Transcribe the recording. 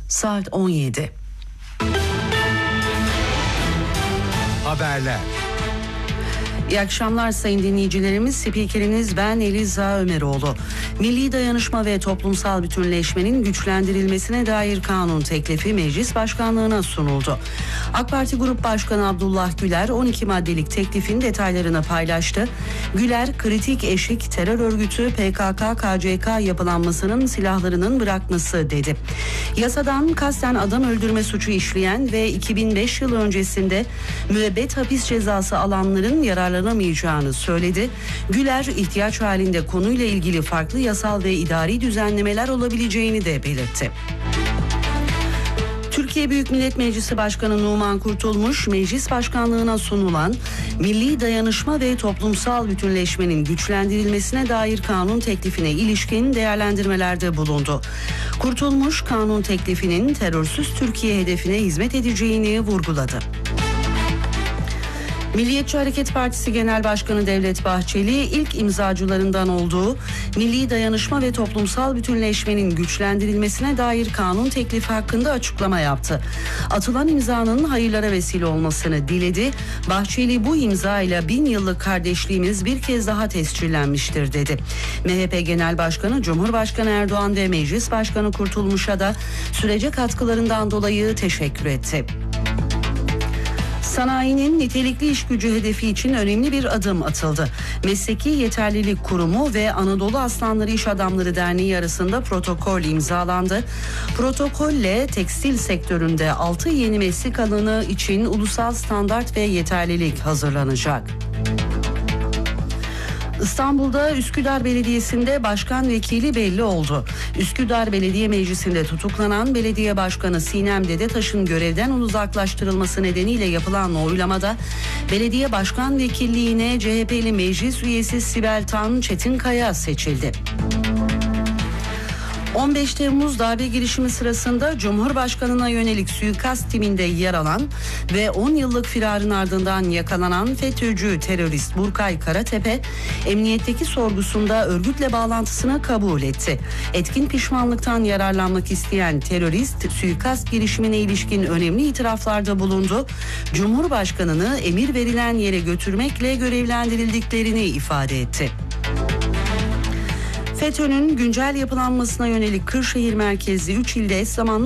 Saat 17. Haberler. İyi akşamlar sayın dinleyicilerimiz. Spikeriniz ben Eliza Ömeroğlu. Milli dayanışma ve toplumsal bütünleşmenin güçlendirilmesine dair kanun teklifi meclis başkanlığına sunuldu. AK Parti Grup Başkanı Abdullah Güler 12 maddelik teklifin detaylarını paylaştı. Güler, kritik eşik terör örgütü PKK-KCK yapılanmasının silahlarının bırakması dedi. Yasadan kasten adam öldürme suçu işleyen ve 2005 yılı öncesinde müebbet hapis cezası alanların yararlanamayacağını söyledi. Güler, ihtiyaç halinde konuyla ilgili farklı yasal ve idari düzenlemeler olabileceğini de belirtti. Türkiye Büyük Millet Meclisi Başkanı Numan Kurtulmuş, meclis başkanlığına sunulan Milli Dayanışma ve Toplumsal Bütünleşmenin güçlendirilmesine dair kanun teklifine ilişkin değerlendirmelerde bulundu. Kurtulmuş, kanun teklifinin terörsüz Türkiye hedefine hizmet edeceğini vurguladı. Milliyetçi Hareket Partisi Genel Başkanı Devlet Bahçeli ilk imzacılarından olduğu Milli Dayanışma ve Toplumsal Bütünleşmenin güçlendirilmesine dair kanun teklifi hakkında açıklama yaptı. Atılan imzanın hayırlara vesile olmasını diledi. Bahçeli, bu imza ile 1000 yıllık kardeşliğimiz bir kez daha tescillenmiştir dedi. MHP Genel Başkanı Cumhurbaşkanı Erdoğan ve Meclis Başkanı Kurtulmuş'a da sürece katkılarından dolayı teşekkür etti. Sanayinin nitelikli iş gücü hedefi için önemli bir adım atıldı. Mesleki Yeterlilik Kurumu ve Anadolu Aslanları İş Adamları Derneği arasında protokol imzalandı. Protokolle tekstil sektöründe 6 yeni meslek alanı için ulusal standart ve yeterlilik hazırlanacak. İstanbul'da Üsküdar Belediyesi'nde başkan vekili belli oldu. Üsküdar Belediye Meclisi'nde tutuklanan belediye başkanı Sinem Dedetaş'ın görevden uzaklaştırılması nedeniyle yapılan oylamada belediye başkan vekilliğine CHP'li meclis üyesi Sibel Tan Çetinkaya seçildi. 15 Temmuz darbe girişimi sırasında Cumhurbaşkanı'na yönelik suikast timinde yer alan ve 10 yıllık firarın ardından yakalanan FETÖ'cü terörist Burkay Karatepe, emniyetteki sorgusunda örgütle bağlantısını kabul etti. Etkin pişmanlıktan yararlanmak isteyen terörist, suikast girişimine ilişkin önemli itiraflarda bulundu. Cumhurbaşkanı'nı emir verilen yere götürmekle görevlendirildiklerini ifade etti. FETÖ'nün güncel yapılanmasına yönelik Kırşehir merkezli 3 ilde eş zamanlı